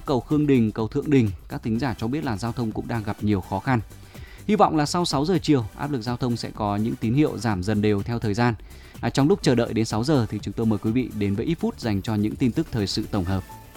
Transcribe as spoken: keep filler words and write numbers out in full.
cầu Khương Đình, cầu Thượng Đình, các thính giả cho biết là giao thông cũng đang gặp nhiều khó khăn. Hy vọng là sau sáu giờ chiều, áp lực giao thông sẽ có những tín hiệu giảm dần đều theo thời gian. À, trong lúc chờ đợi đến sáu giờ thì chúng tôi mời quý vị đến với ít phút dành cho những tin tức thời sự tổng hợp.